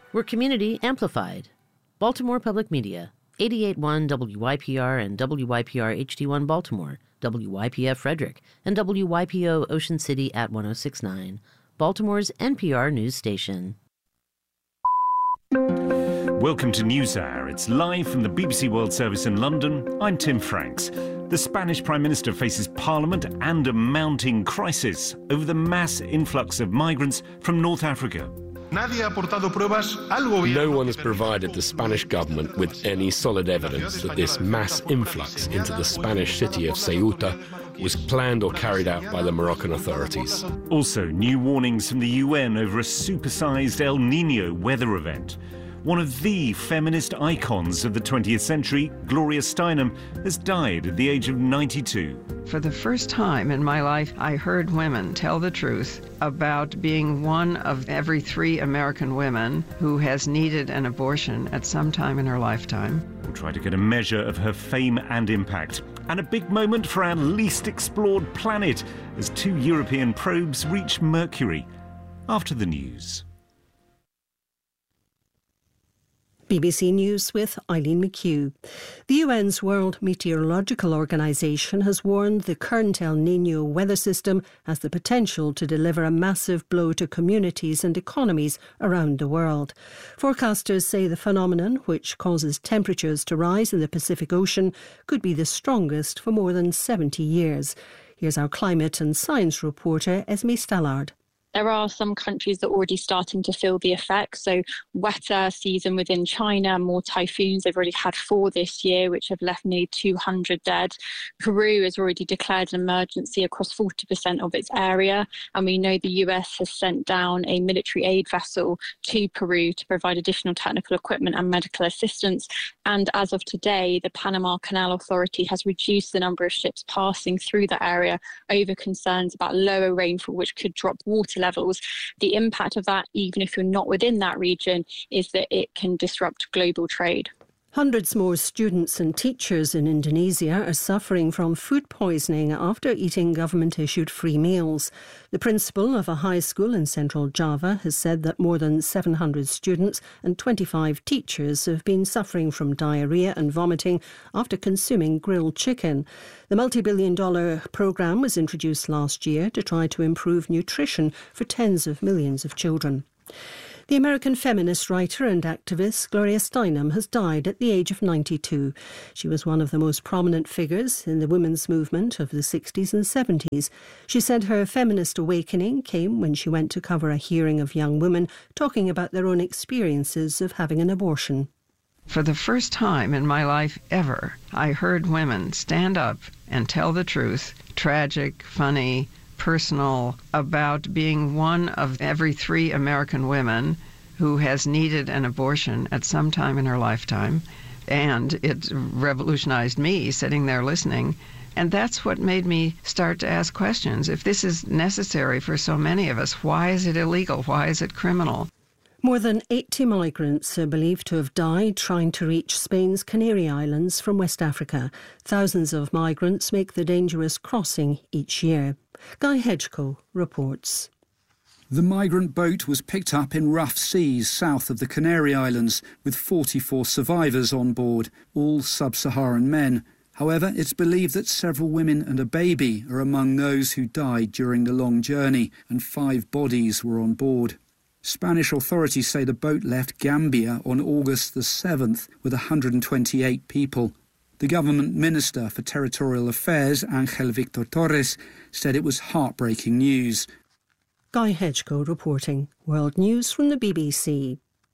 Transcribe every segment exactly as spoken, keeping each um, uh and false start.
We're community amplified. Baltimore Public Media, eighty-eight point one W Y P R and W Y P R H D one Baltimore, W Y P F Frederick, and W Y P O Ocean City at one oh six point nine, Baltimore's N P R news station. Welcome to NewsHour. It's live from the B B C World Service in London. I'm Tim Franks. The Spanish Prime Minister faces Parliament and a mounting crisis over the mass influx of migrants from North Africa. No one has provided the Spanish government with any solid evidence that this mass influx into the Spanish city of Ceuta was planned or carried out by the Moroccan authorities. Also, new warnings from the U N over a supersized El Niño weather event. One of the feminist icons of the twentieth century, Gloria Steinem, has died at the age of ninety-two. For the first time in my life, I heard women tell the truth about being one of every three American women who has needed an abortion at some time in her lifetime. We'll try to get a measure of her fame and impact. And a big moment for our least explored planet as two European probes reach Mercury. After the news. B B C News with Eileen McHugh. The U N's World Meteorological Organization has warned the current El Niño weather system has the potential to deliver a massive blow to communities and economies around the world. Forecasters say the phenomenon, which causes temperatures to rise in the Pacific Ocean, could be the strongest for more than seventy years. Here's our climate and science reporter, Esme Stallard. There are some countries that are already starting to feel the effects. So wetter season within China, more typhoons. They've already had four this year, which have left nearly two hundred dead. Peru has already declared an emergency across forty percent of its area. And we know the U S has sent down a military aid vessel to Peru to provide additional technical equipment and medical assistance. And as of today, the Panama Canal Authority has reduced the number of ships passing through the area over concerns about lower rainfall, which could drop water levels. The impact of that, even if you're not within that region, is that it can disrupt global trade. Hundreds more students and teachers in Indonesia are suffering from food poisoning after eating government-issued free meals. The principal of a high school in central Java has said that more than seven hundred students and twenty-five teachers have been suffering from diarrhoea and vomiting after consuming grilled chicken. The multi-billion dollar programme was introduced last year to try to improve nutrition for tens of millions of children. The American feminist writer and activist Gloria Steinem has died at the age of ninety-two. She was one of the most prominent figures in the women's movement of the sixties and seventies. She said her feminist awakening came when she went to cover a hearing of young women talking about their own experiences of having an abortion. For the first time in my life ever, I heard women stand up and tell the truth, tragic, funny, personal, about being one of every three American women who has needed an abortion at some time in her lifetime. And it revolutionized me sitting there listening. And that's what made me start to ask questions. If this is necessary for so many of us, why is it illegal? Why is it criminal? More than eighty migrants are believed to have died trying to reach Spain's Canary Islands from West Africa. Thousands of migrants make the dangerous crossing each year. Guy Hedgecoe reports. The migrant boat was picked up in rough seas south of the Canary Islands with forty-four survivors on board, all sub-Saharan men. However, it's believed that several women and a baby are among those who died during the long journey, and five bodies were on board. Spanish authorities say the boat left Gambia on August the seventh with one hundred twenty-eight people. The government minister for territorial affairs, Ángel Victor Torres, said it was heartbreaking news. Guy Hedgecoe reporting. World News from the B B C.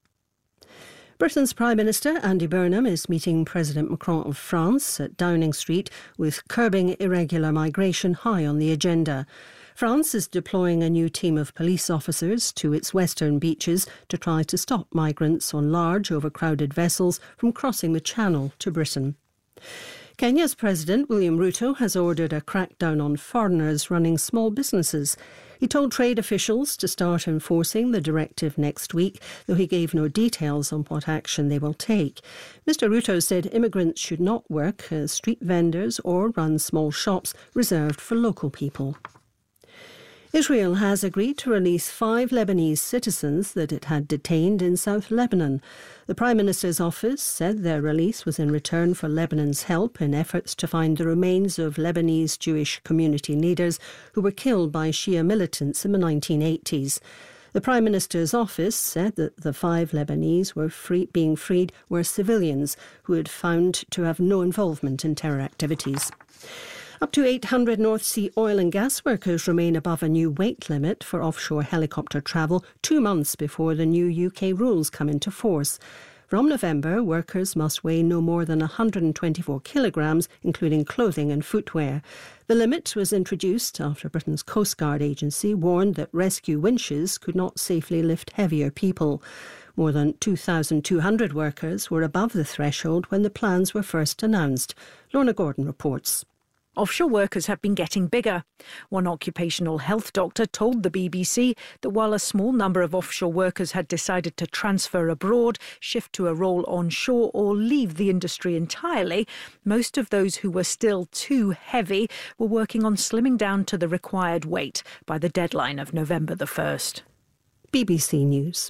Britain's Prime Minister Andy Burnham is meeting President Macron of France at Downing Street with curbing irregular migration high on the agenda. France is deploying a new team of police officers to its western beaches to try to stop migrants on large, overcrowded vessels from crossing the Channel to Britain. Kenya's President William Ruto has ordered a crackdown on foreigners running small businesses. He told trade officials to start enforcing the directive next week, though he gave no details on what action they will take. Mister Ruto said immigrants should not work as street vendors or run small shops reserved for local people. Israel has agreed to release five Lebanese citizens that it had detained in South Lebanon. The Prime Minister's office said their release was in return for Lebanon's help in efforts to find the remains of Lebanese Jewish community leaders who were killed by Shia militants in the nineteen eighties. The Prime Minister's office said that the five Lebanese were free, being freed were civilians who had found to have no involvement in terror activities. Up to eight hundred North Sea oil and gas workers remain above a new weight limit for offshore helicopter travel two months before the new U K rules come into force. From November, workers must weigh no more than one hundred twenty-four kilograms, including clothing and footwear. The limit was introduced after Britain's Coast Guard agency warned that rescue winches could not safely lift heavier people. More than two thousand two hundred workers were above the threshold when the plans were first announced. Lorna Gordon reports. Offshore workers have been getting bigger. One occupational health doctor told the B B C that while a small number of offshore workers had decided to transfer abroad, shift to a role onshore or leave the industry entirely, most of those who were still too heavy were working on slimming down to the required weight by the deadline of November the first. B B C News.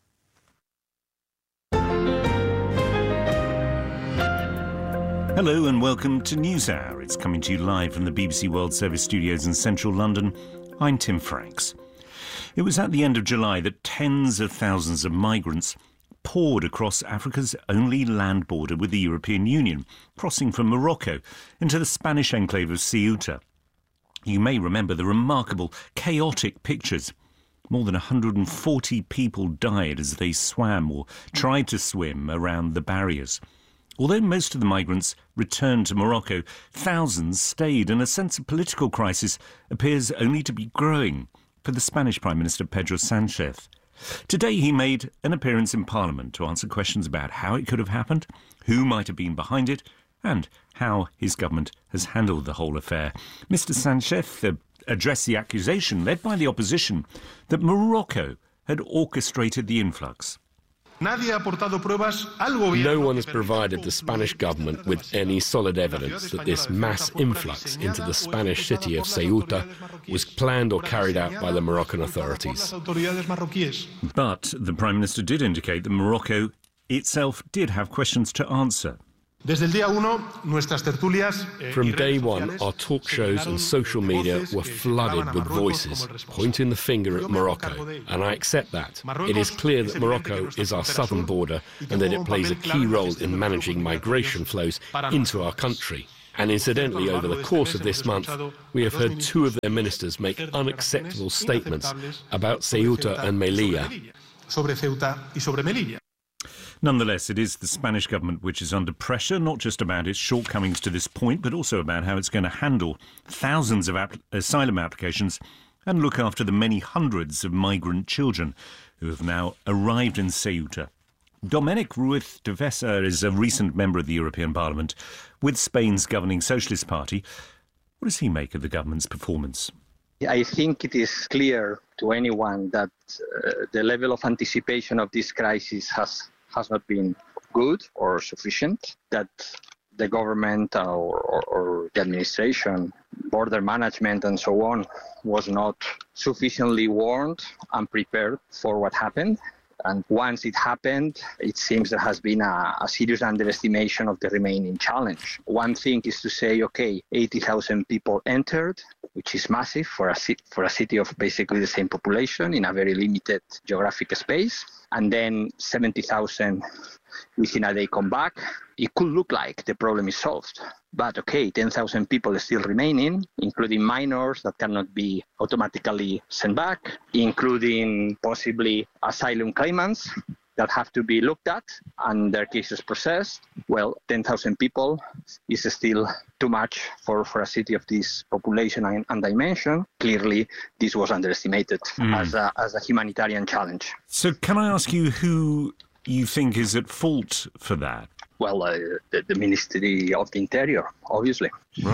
Hello and welcome to NewsHour. It's coming to you live from the B B C World Service studios in central London. I'm Tim Franks. It was at the end of July that tens of thousands of migrants poured across Africa's only land border with the European Union, crossing from Morocco into the Spanish enclave of Ceuta. You may remember the remarkable, chaotic pictures. More than one hundred forty people died as they swam or tried to swim around the barriers. Although most of the migrants returned to Morocco, thousands stayed, and a sense of political crisis appears only to be growing for the Spanish Prime Minister Pedro Sánchez. Today he made an appearance in Parliament to answer questions about how it could have happened, who might have been behind it, and how his government has handled the whole affair. Mister Sánchez uh, addressed the accusation, led by the opposition, that Morocco had orchestrated the influx. No one has provided the Spanish government with any solid evidence that this mass influx into the Spanish city of Ceuta was planned or carried out by the Moroccan authorities. But the Prime Minister did indicate that Morocco itself did have questions to answer. From day one, our talk shows and social media were flooded with voices pointing the finger at Morocco, and I accept that. It is clear that Morocco is our southern border and that it plays a key role in managing migration flows into our country. And incidentally, over the course of this month, we have heard two of their ministers make unacceptable statements about Ceuta and Melilla. Nonetheless, it is the Spanish government which is under pressure, not just about its shortcomings to this point, but also about how it's going to handle thousands of ap- asylum applications and look after the many hundreds of migrant children who have now arrived in Ceuta. Domènec Ruiz de Vesa is a recent member of the European Parliament with Spain's governing Socialist Party. What does he make of the government's performance? I think it is clear to anyone that uh, the level of anticipation of this crisis has has not been good or sufficient, that the government or, or, or the administration, border management and so on, was not sufficiently warned and prepared for what happened. And once it happened, it seems there has been a, a serious underestimation of the remaining challenge. One thing is to say, okay, eighty thousand people entered, which is massive for a, for a city of basically the same population in a very limited geographic space. And then seventy thousand within a day come back. It could look like the problem is solved. But okay, ten thousand people are still remaining, including minors that cannot be automatically sent back, including possibly asylum claimants that have to be looked at and their cases processed. Well, ten thousand people is still too much for, for a city of this population and, and dimension. Clearly, this was underestimated mm. as, a, as a humanitarian challenge. So can I ask you who you think is at fault for that? Well, uh, the, the Ministry of the Interior, obviously. Right.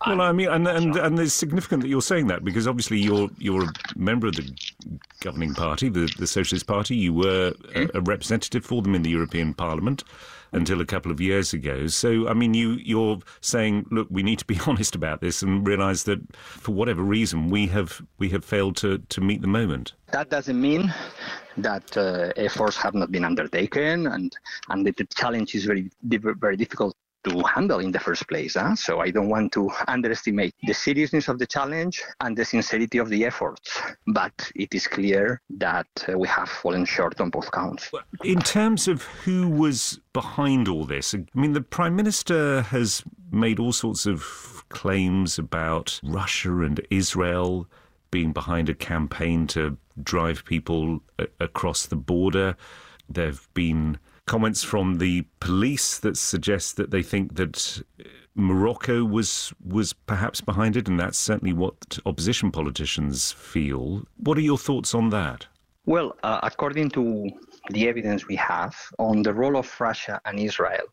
Well, I mean, and, and and it's significant that you're saying that, because obviously you're you're a member of the governing party, the, the Socialist Party. You were a, a representative for them in the European Parliament until a couple of years ago. So, I mean, you, you're saying, look, we need to be honest about this and realise that for whatever reason we have we have failed to, to meet the moment. That doesn't mean that uh, efforts have not been undertaken and, and that the challenge is very, very difficult to handle in the first place. Huh? So I don't want to underestimate the seriousness of the challenge and the sincerity of the efforts. But it is clear that uh, we have fallen short on both counts. In terms of who was behind all this, I mean, the Prime Minister has made all sorts of claims about Russia and Israel being behind a campaign to drive people a- across the border. There have been comments from the police that suggest that they think that Morocco was was perhaps behind it, and that's certainly what opposition politicians feel. What are your thoughts on that? Well, uh, according to the evidence we have on the role of Russia and Israel,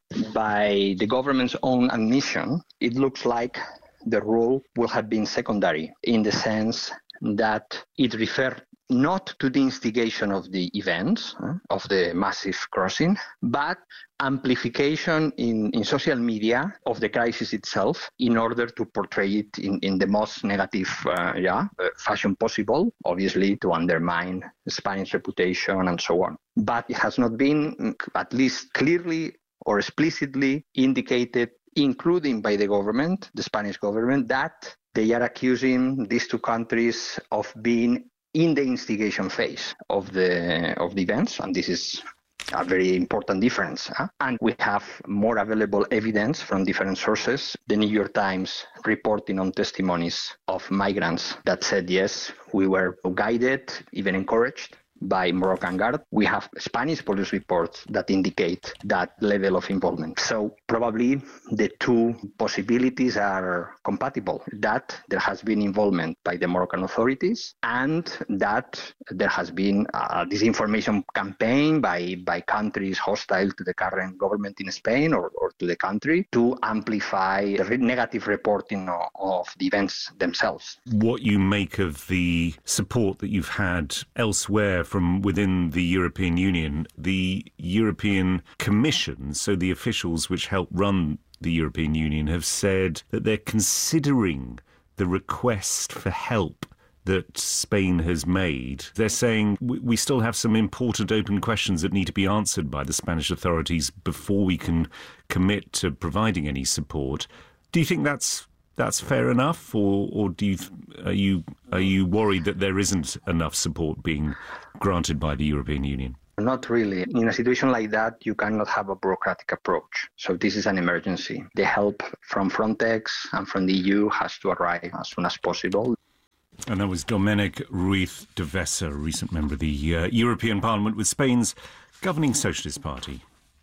by the government's own admission, it looks like the role will have been secondary in the sense that it referred not to the instigation of the events, uh, of the massive crossing, but amplification in, in social media of the crisis itself in order to portray it in, in the most negative uh, yeah, uh, fashion possible, obviously to undermine Spanish reputation and so on. But it has not been at least clearly or explicitly indicated, including by the government, the Spanish government, that they are accusing these two countries of being in the instigation phase of the of the events, and this is a very important difference. Huh? And we have more available evidence from different sources. The New York Times reporting on testimonies of migrants that said, yes, we were guided, even encouraged by Moroccan Guard. We have Spanish police reports that indicate that level of involvement. So probably the two possibilities are compatible, that there has been involvement by the Moroccan authorities and that there has been a disinformation campaign by, by countries hostile to the current government in Spain or, or to the country to amplify the negative reporting of, of the events themselves. What you make of the support that you've had elsewhere from within the European Union, the European Commission, so the officials which help run the European Union, have said that they're considering the request for help that Spain has made. They're saying we still have some important open questions that need to be answered by the Spanish authorities before we can commit to providing any support. Do you think that's That's fair enough, or, or do you are you are you worried that there isn't enough support being granted by the European Union? Not really. In a situation like that, you cannot have a bureaucratic approach. So this is an emergency. The help from Frontex and from the E U has to arrive as soon as possible. And that was Domènec Ruiz de Vesa, recent member of the uh, European Parliament with Spain's governing Socialist Party.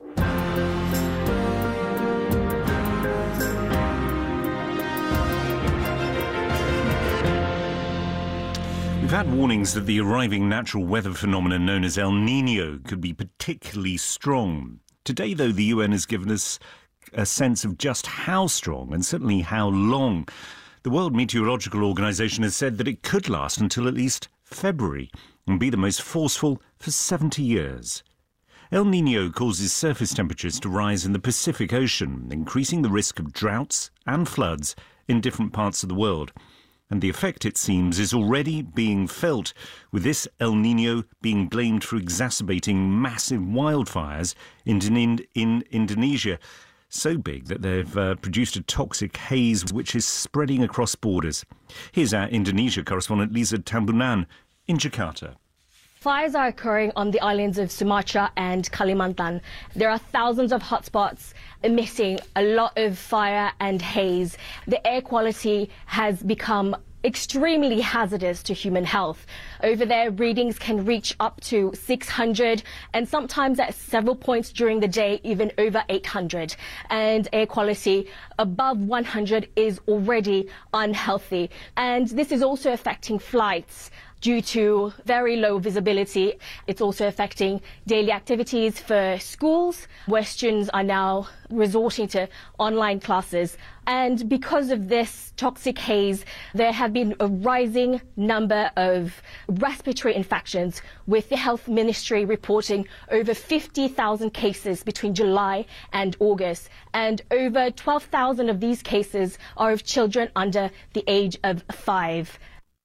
We've had warnings that the arriving natural weather phenomenon known as El Niño could be particularly strong. Today, though, the U N has given us a sense of just how strong and certainly how long. The World Meteorological Organization has said that it could last until at least February and be the most forceful for seventy years. El Niño causes surface temperatures to rise in the Pacific Ocean, increasing the risk of droughts and floods in different parts of the world. And the effect, it seems, is already being felt, with this El Niño being blamed for exacerbating massive wildfires in, in, in Indonesia, so big that they've uh, produced a toxic haze which is spreading across borders. Here's our Indonesia correspondent Lisa Tambunan in Jakarta. Fires are occurring on the islands of Sumatra and Kalimantan. There are thousands of hotspots emitting a lot of fire and haze. The air quality has become extremely hazardous to human health. Over there, readings can reach up to six hundred and sometimes at several points during the day, even over eight hundred. And air quality above one hundred is already unhealthy. And this is also affecting flights. due to very low visibility. It's also affecting daily activities for schools, where students are now resorting to online classes. And because of this toxic haze, there have been a rising number of respiratory infections, with the Health Ministry reporting over fifty thousand cases between July and August. And over twelve thousand of these cases are of children under the age of five.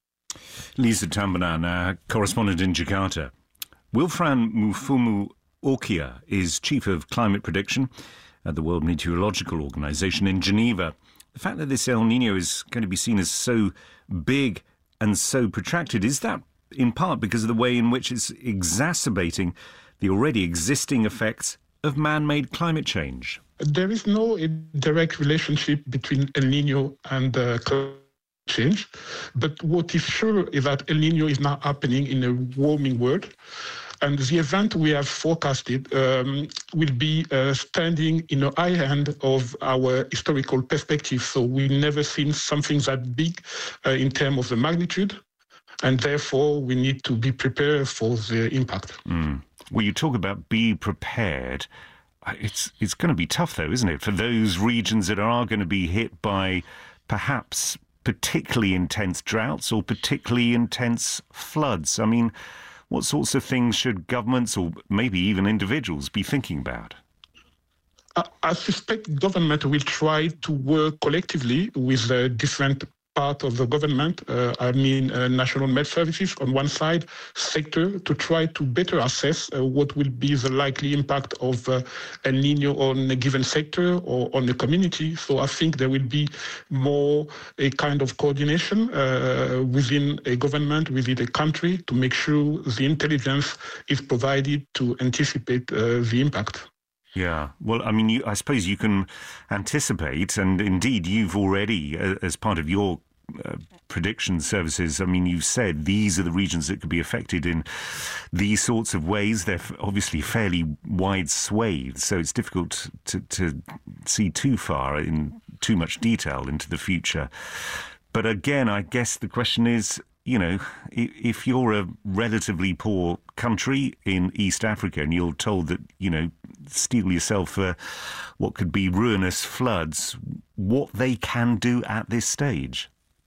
Lisa Tambanan, our correspondent in Jakarta. Wilfran Mufumu Okia is Chief of Climate Prediction at the World Meteorological Organization in Geneva. The fact that this El Nino is going to be seen as so big and so protracted, is that in part because of the way in which it's exacerbating the already existing effects of man-made climate change? There is no direct relationship between El Nino and uh, climate change, but what is sure is that El Nino is now happening in a warming world. And the event we have forecasted um, will be uh, standing in the high end of our historical perspective. So we've never seen something that big uh, in terms of the magnitude, and therefore we need to be prepared for the impact. Mm. Well, you talk about be prepared. It's it's going to be tough, though, isn't it, for those regions that are going to be hit by perhaps particularly intense droughts or particularly intense floods. I mean, what sorts of things should governments or maybe even individuals be thinking about? I, I suspect government will try to work collectively with uh, different part of the government, uh, I mean uh, National Met Services on one side, sector, to try to better assess uh, what will be the likely impact of uh, El Nino on a given sector or on the community. So I think there will be more a kind of coordination uh, within a government, within a country, to make sure the intelligence is provided to anticipate uh, the impact. Yeah, well, I mean, you, I suppose you can anticipate, and indeed you've already, uh, as part of your uh, prediction services, I mean, you've said these are the regions that could be affected in these sorts of ways. They're f- obviously fairly wide swathes, so it's difficult to, to see too far in too much detail into the future. But again, I guess the question is, you know, if you're a relatively poor country in East Africa and you're told that, you know, steel yourself for what could be ruinous floods, what they can do at this stage?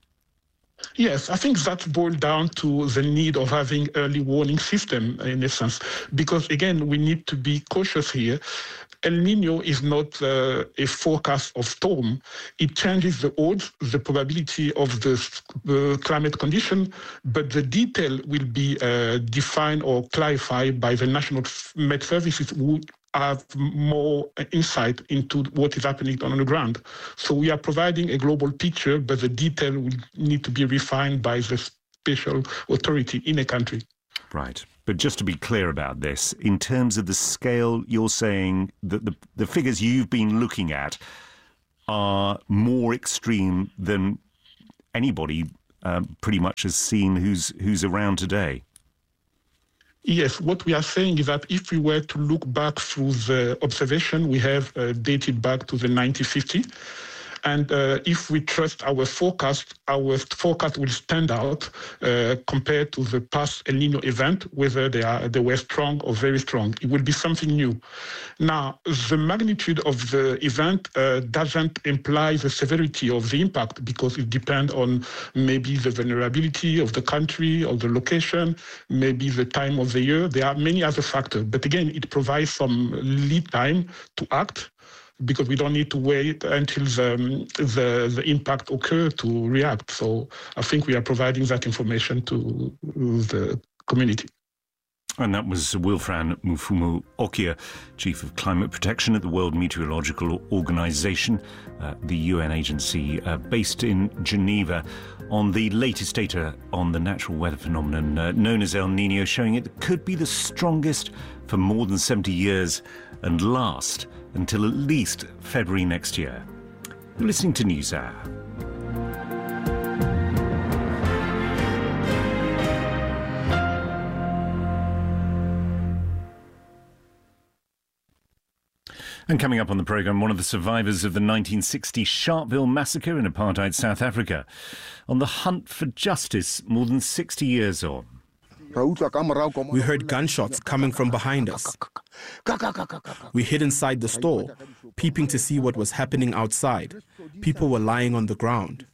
Yes, I think that boils down to the need of having early warning system in a sense, because again, we need to be cautious here. El Nino is not uh, a forecast of storm. It changes the odds, the probability of the uh, climate condition, but the detail will be uh, defined or clarified by the National Met Services, who have more insight into what is happening on the ground. So we are providing a global picture, but the detail will need to be refined by the special authority in a country. Right. But just to be clear about this, in terms of the scale, you're saying that the, the figures you've been looking at are more extreme than anybody uh, pretty much has seen who's who's around today. Yes, what we are saying is that if we were to look back through the observation we have uh, dated back to the nineteen fifty, and uh, if we trust our forecast, our forecast will stand out uh, compared to the past El Nino event, whether they are they were strong or very strong. It will be something new. Now, the magnitude of the event uh, doesn't imply the severity of the impact, because it depends on maybe the vulnerability of the country or the location, maybe the time of the year. There are many other factors. But again, it provides some lead time to act, because we don't need to wait until the, the, the impact occurs to react. So I think we are providing that information to the community. And that was Wilfran Mufumu Okia, Chief of Climate Protection at the World Meteorological Organization, uh, the U N agency uh, based in Geneva, on the latest data on the natural weather phenomenon uh, known as El Nino, showing it could be the strongest for more than seventy years and last until at least February next year. You're listening to NewsHour. And coming up on the programme, one of the survivors of the nineteen sixty Sharpeville massacre in apartheid South Africa, on the hunt for justice more than sixty years on. We heard gunshots coming from behind us. We hid inside the store, peeping to see what was happening outside. People were lying on the ground.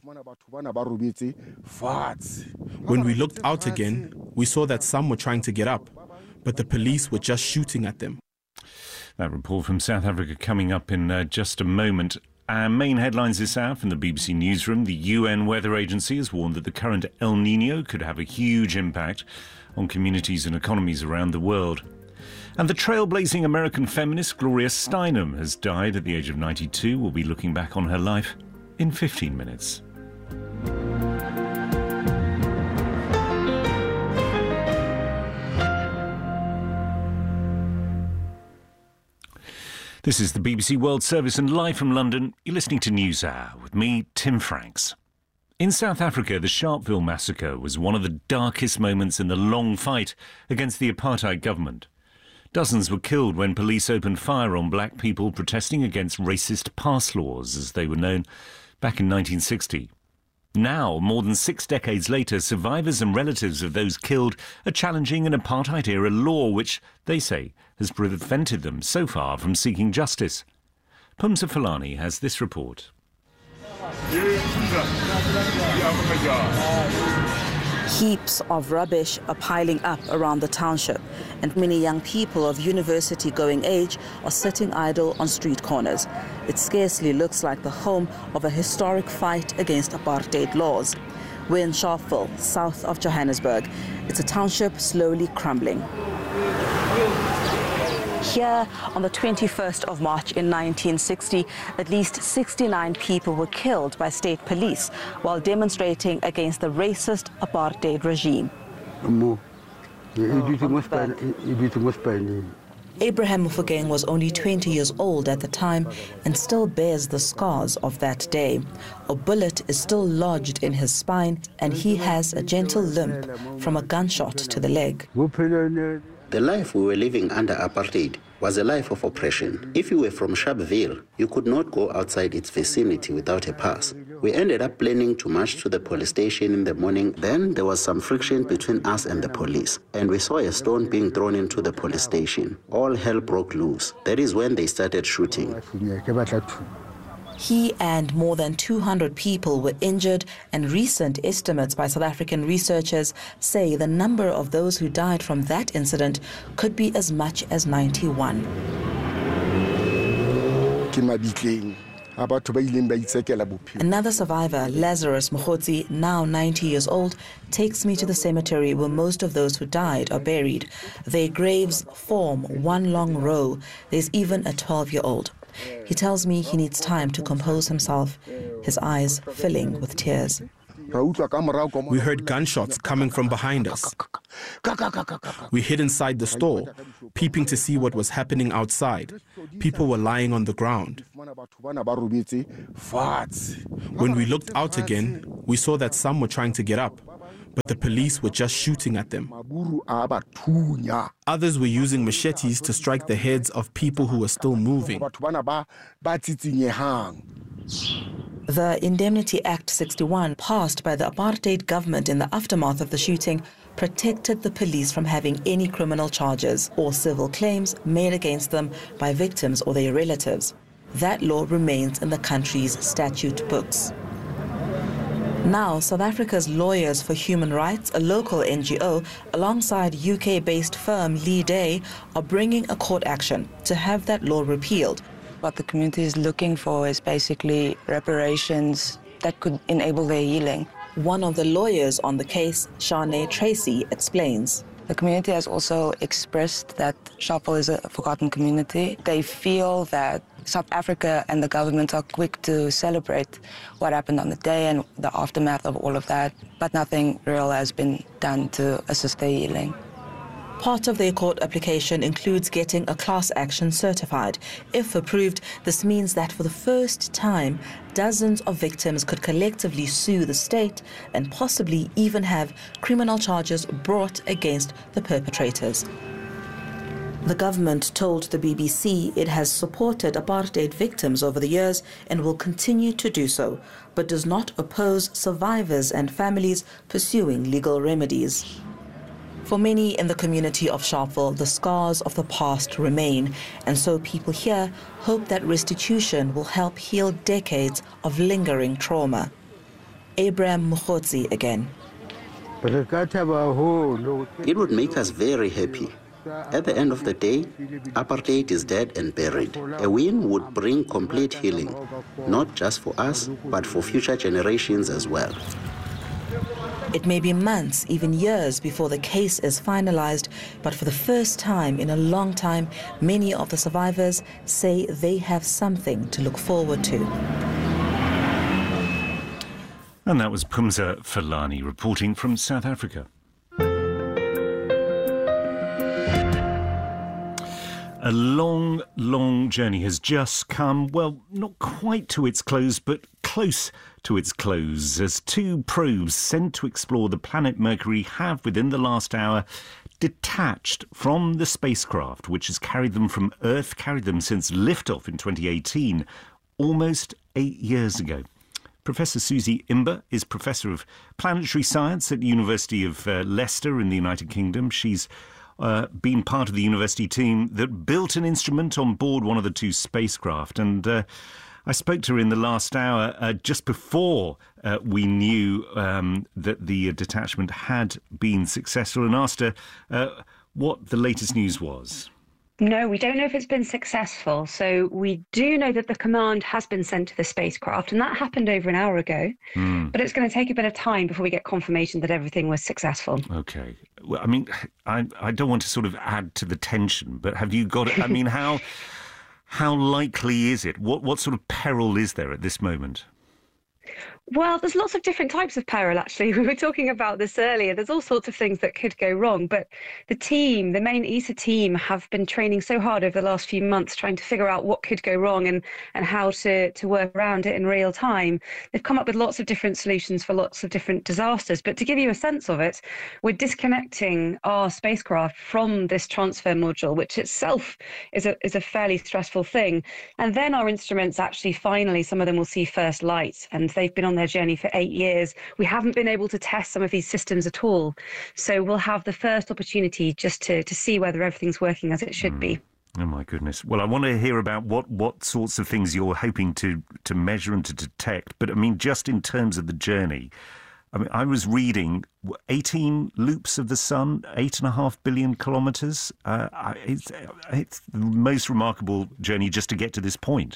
When we looked out again, we saw that some were trying to get up, but the police were just shooting at them. That report from South Africa coming up in uh, just a moment. Our main headlines this hour from the B B C Newsroom. The U N Weather Agency has warned that the current El Niño could have a huge impact on communities and economies around the world. And the trailblazing American feminist Gloria Steinem has died at the age of ninety-two. We'll be looking back on her life in fifteen minutes. This is the B B C World Service, and live from London, you're listening to NewsHour with me, Tim Franks. In South Africa, the Sharpeville massacre was one of the darkest moments in the long fight against the apartheid government. Dozens were killed when police opened fire on black people protesting against racist pass laws, as they were known, back in nineteen sixty. Now, more than six decades later, survivors and relatives of those killed are challenging an apartheid-era law which, they say, has prevented them so far from seeking justice. Pumsa Falani has this report. Heaps of rubbish are piling up around the township, and many young people of university-going age are sitting idle on street corners. It scarcely looks like the home of a historic fight against apartheid laws. We're in Sharpeville, south of Johannesburg. It's a township slowly crumbling. Here, on the twenty-first of March in nineteen sixty, at least sixty-nine people were killed by state police while demonstrating against the racist apartheid regime. Abraham Mofokeng was only twenty years old at the time and still bears the scars of that day. A bullet is still lodged in his spine and he has a gentle limp from a gunshot to the leg. The life we were living under apartheid was a life of oppression. If you were from Sharpeville, you could not go outside its vicinity without a pass. We ended up planning to march to the police station in the morning. Then there was some friction between us and the police, and we saw a stone being thrown into the police station. All hell broke loose. That is when they started shooting. He and more than two hundred people were injured, and recent estimates by South African researchers say the number of those who died from that incident could be as much as ninety-one. Another survivor, Lazarus Mkhotsi, now ninety years old, takes me to the cemetery where most of those who died are buried. Their graves form one long row. There's even a twelve-year-old. He tells me he needs time to compose himself, his eyes filling with tears. We heard gunshots coming from behind us. We hid inside the store, peeping to see what was happening outside. People were lying on the ground. When we looked out again, we saw that some were trying to get up, but the police were just shooting at them. Others were using machetes to strike the heads of people who were still moving. The Indemnity Act sixty-one, passed by the apartheid government in the aftermath of the shooting, protected the police from having any criminal charges or civil claims made against them by victims or their relatives. That law remains in the country's statute books. Now, South Africa's Lawyers for Human Rights, a local N G O, alongside U K-based firm Lee Day, are bringing a court action to have that law repealed. What the community is looking for is basically reparations that could enable their healing. One of the lawyers on the case, Shanae Tracy, explains. The community has also expressed that Sharpeville is a forgotten community. They feel that South Africa and the government are quick to celebrate what happened on the day and the aftermath of all of that, but nothing real has been done to assist their healing. Part of their court application includes getting a class action certified. If approved, this means that for the first time, dozens of victims could collectively sue the state and possibly even have criminal charges brought against the perpetrators. The government told the B B C it has supported apartheid victims over the years and will continue to do so, but does not oppose survivors and families pursuing legal remedies. For many in the community of Sharpeville, the scars of the past remain, and so people here hope that restitution will help heal decades of lingering trauma. Abraham Mkhotsi again. It would make us very happy. At the end of the day, apartheid is dead and buried. A win would bring complete healing, not just for us, but for future generations as well. It may be months, even years, before the case is finalized, but for the first time in a long time, many of the survivors say they have something to look forward to. And that was Pumza Falani reporting from South Africa. A long, long journey has just come, well, not quite to its close, but close to its close, as two probes sent to explore the planet Mercury have, within the last hour, detached from the spacecraft, which has carried them from Earth, carried them since liftoff in twenty eighteen, almost eight years ago. Professor Susie Imber is Professor of Planetary Science at the University of uh, Leicester in the United Kingdom. She's Uh, been part of the university team that built an instrument on board one of the two spacecraft. And uh, I spoke to her in the last hour, uh, just before uh, we knew um, that the uh, detachment had been successful, and asked her uh, what the latest news was. No, we don't know if it's been successful. So we do know that the command has been sent to the spacecraft, and that happened over an hour ago. Mm. But it's going to take a bit of time before we get confirmation that everything was successful. OK. Well, I mean, I, I don't want to sort of add to the tension, but have you got... I mean, how how likely is it? What what sort of peril is there at this moment? Well, there's lots of different types of peril, actually. We were talking about this earlier. There's all sorts of things that could go wrong. But the team, the main E S A team, have been training so hard over the last few months trying to figure out what could go wrong and, and how to, to work around it in real time. They've come up with lots of different solutions for lots of different disasters. But to give you a sense of it, we're disconnecting our spacecraft from this transfer module, which itself is a, is a fairly stressful thing. And then our instruments actually, finally, some of them will see first light. And they've been on their journey for eight years. We haven't been able to test some of these systems at all. So we'll have the first opportunity just to, to see whether everything's working as it should mm. be. Oh, my goodness. Well, I want to hear about what, what sorts of things you're hoping to, to measure and to detect. But, I mean, just in terms of the journey, I mean, I was reading eighteen loops of the sun, eight and a half billion kilometres. Uh, it's, it's the most remarkable journey just to get to this point.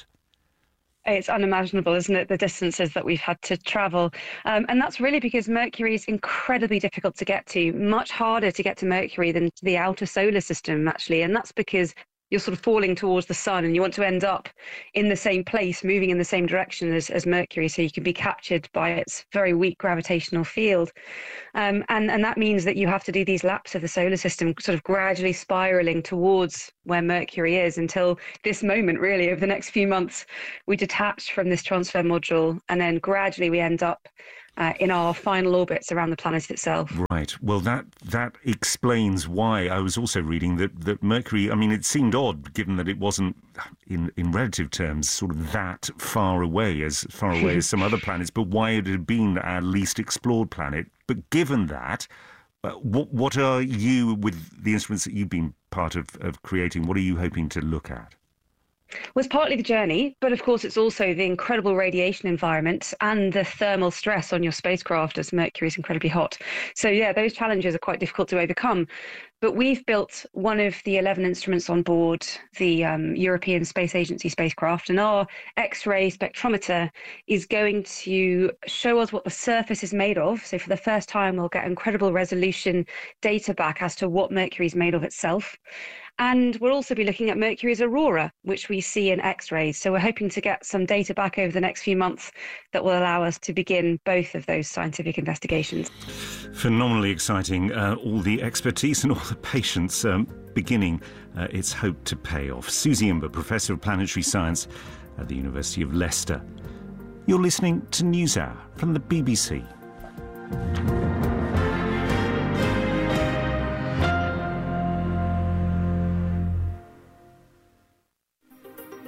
It's unimaginable, isn't it, the distances that we've had to travel. Um, and that's really because Mercury is incredibly difficult to get to, much harder to get to Mercury than to the outer solar system, actually. And that's because you're sort of falling towards the sun and you want to end up in the same place, moving in the same direction as, as Mercury, so you can be captured by its very weak gravitational field. Um, and, and that means that you have to do these laps of the solar system, sort of gradually spiraling towards where Mercury is, until this moment, really, over the next few months, we detach from this transfer module, and then gradually we end up Uh, in our final orbits around the planet itself. Right. Well, that that explains why I was also reading that, that Mercury, I mean, it seemed odd, given that it wasn't, in, in relative terms, sort of that far away, as far away as some other planets, but why it had been our least explored planet. But given that, uh, what, what are you, with the instruments that you've been part of, of creating, what are you hoping to look at? Well, it's partly the journey, but of course it's also the incredible radiation environment and the thermal stress on your spacecraft, as Mercury is incredibly hot. So yeah, those challenges are quite difficult to overcome. But we've built one of the eleven instruments on board the um, European Space Agency spacecraft, and our X-ray spectrometer is going to show us what the surface is made of. So for the first time, we'll get incredible resolution data back as to what Mercury is made of itself. And we'll also be looking at Mercury's aurora, which we see in X-rays. So we're hoping to get some data back over the next few months that will allow us to begin both of those scientific investigations. Phenomenally exciting. Uh, all the expertise and all the patience um, beginning uh, its hope to pay off. Susie Imber, Professor of Planetary Science at the University of Leicester. You're listening to NewsHour from the B B C.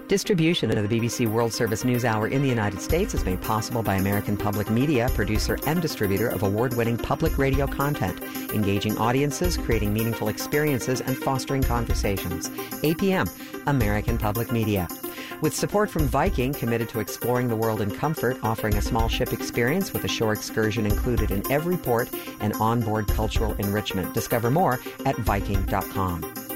Distribution of the B B C World Service News Hour in the United States is made possible by American Public Media, producer and distributor of award-winning public radio content, engaging audiences, creating meaningful experiences, and fostering conversations. A P M, American Public Media. With support from Viking, committed to exploring the world in comfort, offering a small ship experience with a shore excursion included in every port and onboard cultural enrichment. Discover more at Viking dot com.